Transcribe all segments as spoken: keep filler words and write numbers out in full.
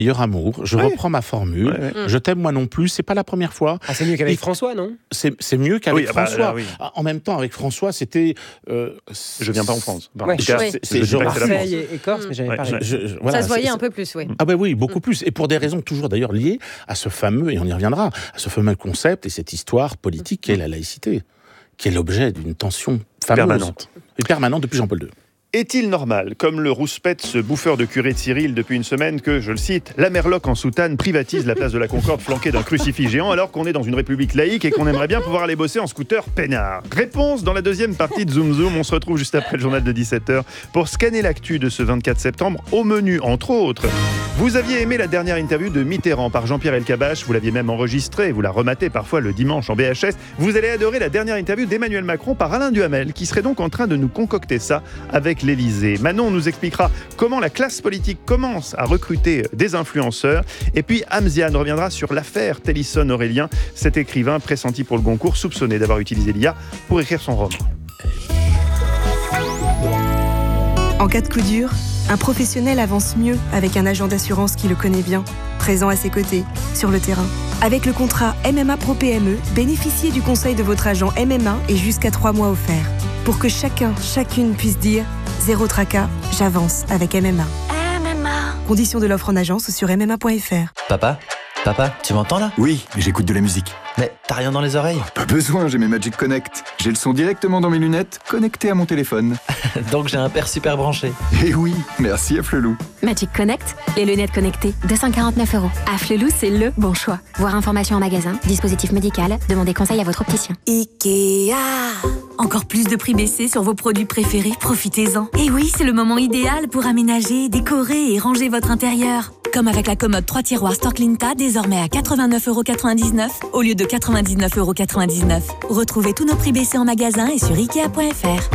meilleur amour. Je ouais. reprends ma formule. Ouais, ouais. Je t'aime moi non plus. C'est pas la première fois. Ah, c'est mieux qu'avec Et François, non c'est, c'est mieux qu'avec oui, bah, François. là, oui. En même temps, avec François, c'était. Euh, je viens pas en France. Ouais, c'est, oui. c'est, c'est je Marseille et Corse, mais j'avais ouais, pas. Je, je, je, voilà, Ça se voyait un peu plus, oui. Ah ben oui, beaucoup mm. plus. Et pour des raisons toujours d'ailleurs liées à ce fameux, et on y reviendra, à ce fameux concept et cette histoire politique qu'est la laïcité, qui est l'objet d'une tension fameuse, permanente, et permanente depuis Jean-Paul deux. Est-il normal, comme le rouspète ce bouffeur de curé de Cyril depuis une semaine, que, je le cite, la Merloc en soutane privatise la place de la Concorde flanquée d'un crucifix géant alors qu'on est dans une république laïque et qu'on aimerait bien pouvoir aller bosser en scooter peinard? Réponse dans la deuxième partie de Zoom Zoom. On se retrouve juste après le journal de dix-sept heures pour scanner l'actu de ce vingt-quatre septembre. Au menu, entre autres, vous aviez aimé la dernière interview de Mitterrand par Jean-Pierre Elkabbach, vous l'aviez même enregistrée, vous la rematez parfois le dimanche en V H S. Vous allez adorer la dernière interview d'Emmanuel Macron par Alain Duhamel, qui serait donc en train de nous concocter ça avec l'Élysée. Manon nous expliquera comment la classe politique commence à recruter des influenceurs. Et puis Amziane reviendra sur l'affaire Tennyson-Aurélien, cet écrivain pressenti pour le Goncourt, soupçonné d'avoir utilisé l'I A pour écrire son roman. En cas de coup dur, un professionnel avance mieux avec un agent d'assurance qui le connaît bien, présent à ses côtés, sur le terrain. Avec le contrat M M A Pro P M E, bénéficiez du conseil de votre agent M M A et jusqu'à trois mois offerts. Pour que chacun, chacune puisse dire « Zéro tracas, j'avance avec M M A ». M M A. Conditions de l'offre en agence sur m m a point f r. Papa, papa, tu m'entends là? Oui, mais j'écoute de la musique. Mais t'as rien dans les oreilles? Pas besoin, j'ai mes Magic Connect. J'ai le son directement dans mes lunettes, connecté à mon téléphone. Donc j'ai un père super branché. Eh oui, merci à Flelou. Magic Connect, les lunettes connectées, deux cent quarante-neuf euros. À Flelou, c'est le bon choix. Voir information en magasin, dispositif médical, demandez conseil à votre opticien. Ikea. Encore plus de prix baissés sur vos produits préférés, profitez-en. Et oui, c'est le moment idéal pour aménager, décorer et ranger votre intérieur. Comme avec la commode trois tiroirs Storklinta, désormais à quatre-vingt-neuf euros quatre-vingt-dix-neuf au lieu de quatre-vingt-dix-neuf euros quatre-vingt-dix-neuf. Retrouvez tous nos prix baissés en magasin et sur ikea point f r.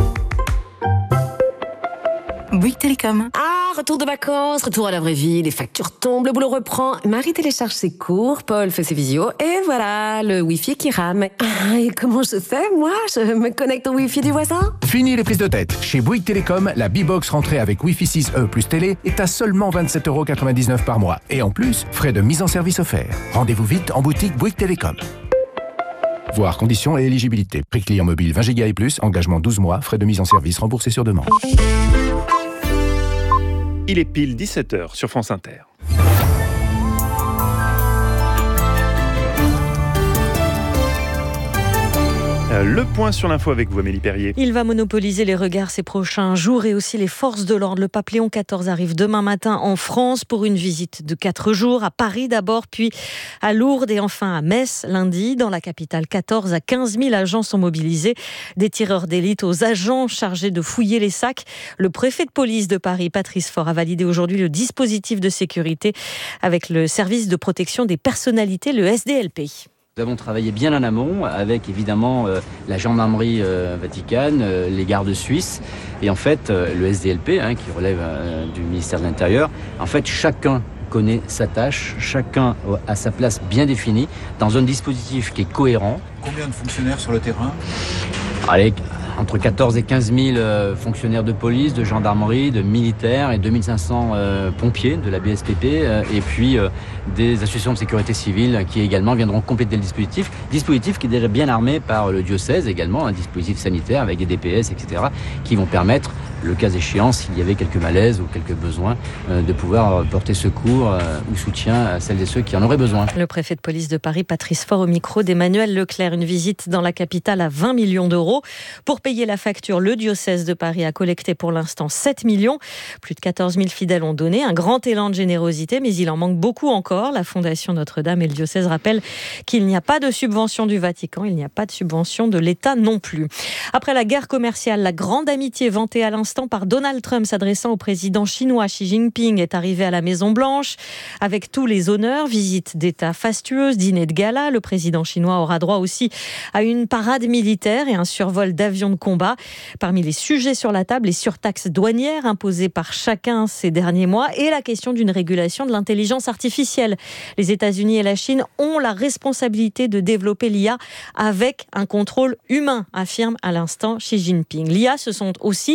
Bouygues Télécom. Ah, retour de vacances, retour à la vraie vie, les factures tombent, le boulot reprend. Marie télécharge ses cours, Paul fait ses visios, et voilà, le Wi-Fi qui rame. Ah, et comment je fais, moi? Je me connecte au Wi-Fi du voisin? Fini les prises de tête. Chez Bouygues Télécom, la B-Box rentrée avec Wi-Fi six E plus télé est à seulement vingt-sept euros quatre-vingt-dix-neuf par mois. Et en plus, frais de mise en service offerts. Rendez-vous vite en boutique Bouygues Télécom. Voir conditions et éligibilité. Prix client mobile vingt giga et plus, engagement douze mois, frais de mise en service remboursés sur demande. Il est pile dix-sept heures sur France Inter. Le point sur l'info avec vous, Amélie Perrier. Il va monopoliser les regards ces prochains jours et aussi les forces de l'ordre. Le pape Léon quatorze arrive demain matin en France pour une visite de quatre jours, à Paris d'abord, puis à Lourdes et enfin à Metz lundi. Dans la capitale, quatorze à quinze mille agents sont mobilisés, des tireurs d'élite aux agents chargés de fouiller les sacs. Le préfet de police de Paris, Patrice Faure, a validé aujourd'hui le dispositif de sécurité avec le service de protection des personnalités, le S D L P. Nous avons travaillé bien en amont avec évidemment euh, la gendarmerie euh, vaticane, euh, les gardes suisses et en fait euh, le S D L P hein, qui relève euh, du ministère de l'Intérieur. En fait, chacun connaît sa tâche, chacun a sa place bien définie dans un dispositif qui est cohérent. Combien de fonctionnaires sur le terrain ? Allez, entre quatorze et quinze mille euh, fonctionnaires de police, de gendarmerie, de militaires et deux mille cinq cents euh, pompiers de la B S P P euh, et puis euh, des associations de sécurité civile qui également viendront compléter le dispositif. Dispositif qui est déjà bien armé par le diocèse également, un dispositif sanitaire avec des D P S, et cetera qui vont permettre, le cas échéant, s'il y avait quelques malaises ou quelques besoins, euh, de pouvoir porter secours euh, ou soutien à celles et ceux qui en auraient besoin. Le préfet de police de Paris, Patrice Faure, au micro d'Emmanuel Leclerc. Une visite dans la capitale à vingt millions d'euros. Pour payer la facture, le diocèse de Paris a collecté pour l'instant sept millions. Plus de quatorze mille fidèles ont donné. Un grand élan de générosité, mais il en manque beaucoup encore. La Fondation Notre-Dame et le diocèse rappellent qu'il n'y a pas de subvention du Vatican, il n'y a pas de subvention de l'État non plus. Après la guerre commerciale, la grande amitié vantée à l'instant par Donald Trump s'adressant au président chinois Xi Jinping est arrivée à la Maison-Blanche avec tous les honneurs, visite d'État fastueuse, dîner de gala. Le président chinois aura droit aussi à une parade militaire et un survol d'avions de combat. Parmi les sujets sur la table, les surtaxes douanières imposées par chacun ces derniers mois et la question d'une régulation de l'intelligence artificielle. Les États-Unis et la Chine ont la responsabilité de développer l'I A avec un contrôle humain, affirme à l'instant Xi Jinping. L'I A, ce sont aussi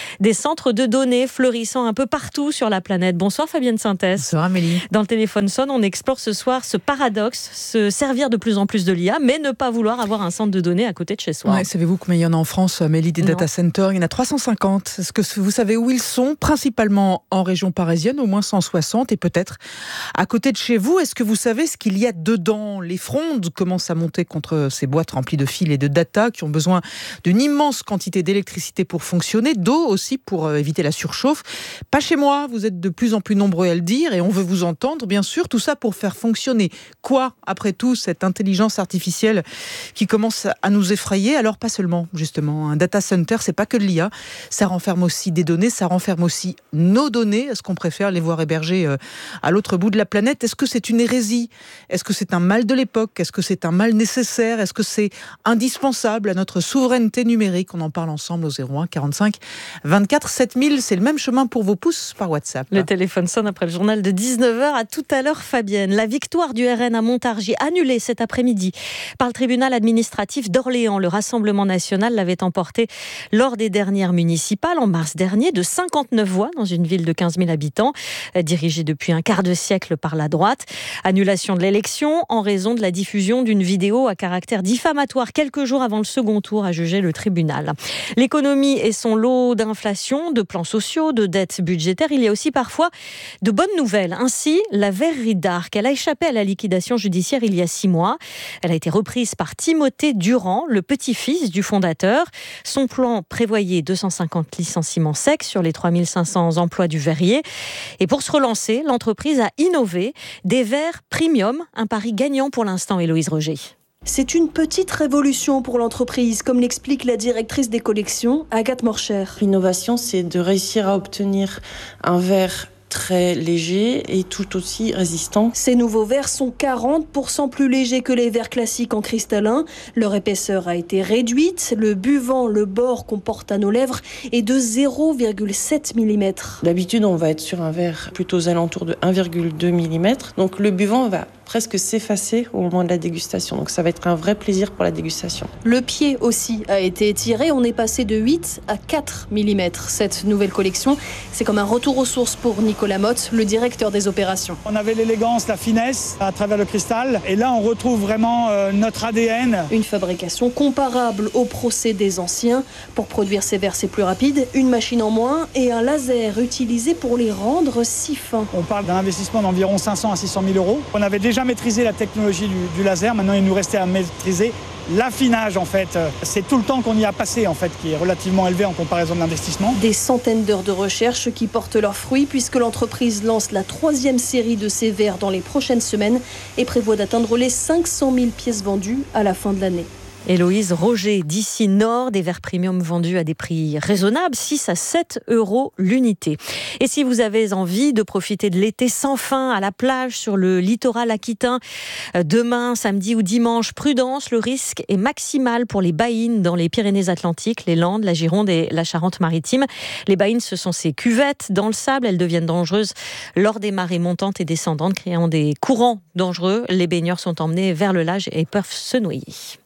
des centres de données fleurissant un peu partout sur la planète. Bonsoir Fabienne Synthèse. Bonsoir Amélie. Dans le téléphone sonne, on explore ce soir ce paradoxe, se servir de plus en plus de l'I A, mais ne pas vouloir avoir un centre de données à côté de chez soi. Ouais, savez-vous combien il y en a en France, Amélie, des Non. data centers? Il y en a trois cent cinquante. Est-ce que vous savez où ils sont? Principalement en région parisienne, au moins cent soixante, et peut-être à côté de chez vous. Est-ce que vous savez ce qu'il y a dedans? Les frondes commencent à monter contre ces boîtes remplies de fils et de data qui ont besoin d'une immense quantité d'électricité pour fonctionner, d'eau aussi pour éviter la surchauffe. Pas chez moi, vous êtes de plus en plus nombreux à le dire et on veut vous entendre, bien sûr. Tout ça pour faire fonctionner quoi, après tout, cette intelligence artificielle qui commence à nous effrayer? Alors pas seulement, justement. Un data center, c'est pas que de l'I A. Ça renferme aussi des données, ça renferme aussi nos données. Est-ce qu'on préfère les voir hébergées à l'autre bout de la planète? Est-ce que c'est une hérésie? Est-ce que c'est un mal de l'époque? Est-ce que c'est un mal nécessaire? Est-ce que c'est indispensable à notre souveraineté numérique? On en parle ensemble au zéro un quarante-cinq vingt-quatre sept mille. C'est le même chemin pour vos pouces par WhatsApp. Le téléphone sonne après le journal de dix-neuf heures. À tout à l'heure, Fabienne. La victoire du R N à Montargis, annulée cet après-midi par le tribunal administratif d'Orléans. Le Rassemblement national l'avait emporté lors des dernières municipales en mars dernier de cinquante-neuf voix dans une ville de quinze mille habitants, dirigée depuis un quart de siècle par la droite. Annulation de l'élection en raison de la diffusion d'une vidéo à caractère diffamatoire quelques jours avant le second tour, a jugé le tribunal. L'économie et son lot d'inflation, de plans sociaux, de dettes budgétaires, il y a aussi parfois de bonnes nouvelles. Ainsi, la verrerie d'Arc, elle a échappé à la liquidation judiciaire il y a six mois. Elle a été reprise par Timothée Durand, le petit-fils du fondateur. Son plan prévoyait deux cent cinquante licenciements secs sur les trois mille cinq cents emplois du verrier. Et pour se relancer, l'entreprise a innové des verres premium, un pari gagnant pour l'instant, Héloïse Roger. C'est une petite révolution pour l'entreprise, comme l'explique la directrice des collections, Agathe Morcher. L'innovation, c'est de réussir à obtenir un verre très léger et tout aussi résistant. Ces nouveaux verres sont quarante pour cent plus légers que les verres classiques en cristallin. Leur épaisseur a été réduite. Le buvant, le bord qu'on porte à nos lèvres est de zéro virgule sept millimètres. D'habitude, on va être sur un verre plutôt aux alentours de un virgule deux millimètres. Donc le buvant va presque s'effacer au moment de la dégustation. Donc ça va être un vrai plaisir pour la dégustation. Le pied aussi a été étiré. On est passé de huit à quatre millimètres. Cette nouvelle collection, c'est comme un retour aux sources pour Nicolas Motte, le directeur des opérations. On avait l'élégance, la finesse à travers le cristal. Et là, on retrouve vraiment euh, notre A D N. Une fabrication comparable au procédés anciens. Pour produire ces verres, c'est plus rapide. Une machine en moins et un laser utilisé pour les rendre si fins. On parle d'un investissement d'environ cinq cents à six cent mille euros. On avait déjà maîtrisé la technologie du, du laser. Maintenant, il nous restait à maîtriser l'affinage, en fait. C'est tout le temps qu'on y a passé, en fait, qui est relativement élevé en comparaison de l'investissement. Des centaines d'heures de recherche qui portent leurs fruits puisque l'entreprise lance la troisième série de ces verres dans les prochaines semaines et prévoit d'atteindre les cinq cent mille pièces vendues à la fin de l'année. Héloïse Roger, d'ici Nord, des verres premium vendus à des prix raisonnables, six à sept euros l'unité. Et si vous avez envie de profiter de l'été sans fin à la plage sur le littoral aquitain, demain, samedi ou dimanche, prudence, le risque est maximal pour les baïnes dans les Pyrénées-Atlantiques, les Landes, la Gironde et la Charente-Maritime. Les baïnes, ce sont ces cuvettes dans le sable, elles deviennent dangereuses lors des marées montantes et descendantes, créant des courants dangereux. Les baigneurs sont emmenés vers le large et peuvent se noyer.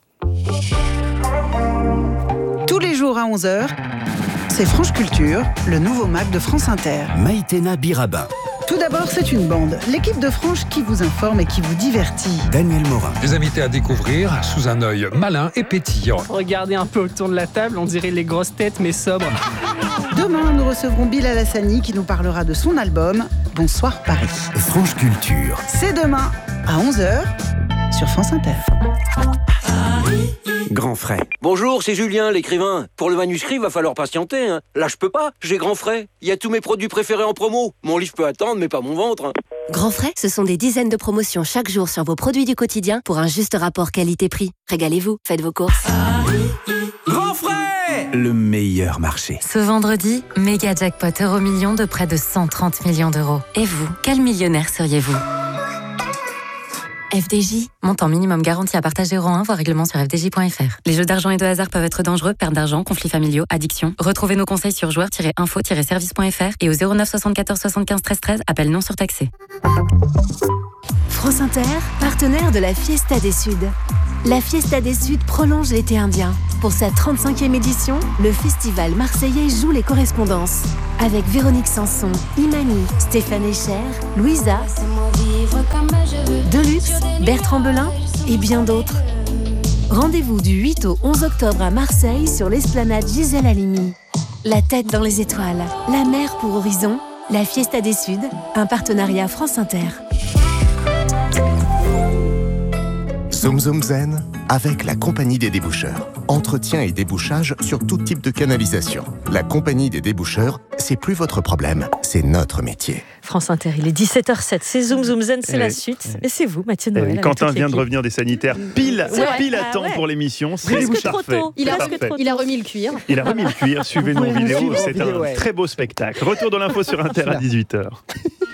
Tous les jours à onze heures, c'est France Culture, le nouveau Mac de France Inter. Maïtena Birabin. Tout d'abord, c'est une bande, l'équipe de Franche qui vous informe et qui vous divertit. Daniel Morin. Des invités à découvrir sous un œil malin et pétillant. Regardez un peu autour de la table, on dirait les grosses têtes mais sobres. Demain, nous recevrons Bilal Hassani qui nous parlera de son album Bonsoir Paris. France Culture. C'est demain à onze heures sur France Inter. Grand frais. Bonjour, c'est Julien, l'écrivain. Pour le manuscrit, va falloir patienter. Hein. Là, je peux pas. J'ai Grand frais. Il y a tous mes produits préférés en promo. Mon livre peut attendre, mais pas mon ventre. Hein. Grand frais, ce sont des dizaines de promotions chaque jour sur vos produits du quotidien pour un juste rapport qualité-prix. Régalez-vous, faites vos courses. Grand frais, le meilleur marché. Ce vendredi, méga jackpot euro million de près de cent trente millions d'euros. Et vous, quel millionnaire seriez-vous ? F D J, montant minimum garanti à partager euro un, voire règlement sur f d j point f r. Les jeux d'argent et de hasard peuvent être dangereux, perte d'argent, conflits familiaux, addiction. Retrouvez nos conseils sur joueurs tiret info tiret service point f r et au zéro neuf soixante-quatorze soixante-quinze treize treize, appel non surtaxé. France Inter, partenaire de la Fiesta des Suds. La Fiesta des Suds prolonge l'été indien. Pour sa trente-cinquième édition, le festival marseillais joue les correspondances. Avec Véronique Sanson, Imani, Stéphane Echer, Louisa, Deluxe, Bertrand Belin et bien d'autres. Rendez-vous du huit au onze octobre à Marseille sur l'esplanade Gisèle Halimi. La tête dans les étoiles, la mer pour horizon, la Fiesta des Suds, un partenariat France Inter. Zoom Zoom Zen avec la Compagnie des Déboucheurs. Entretien et débouchage sur tout type de canalisation. La Compagnie des Déboucheurs, c'est plus votre problème, c'est notre métier. France Inter, il est dix-sept heures zéro sept, c'est Zoom Zoom Zen, c'est et la oui. suite. Et c'est vous, Mathieu Noël. Quentin vient de revenir des sanitaires pile, C'est vrai. pile à Ah temps ouais. pour l'émission. C'est Presque trop parfait. tôt. Il a, Parfait. il a remis le cuir. Il a remis le cuir, suivez-nous en Vous pouvez nous vidéo, suivre en c'est vidéo, un ouais. très beau spectacle. Retour de l'info sur Inter à dix-huit heures.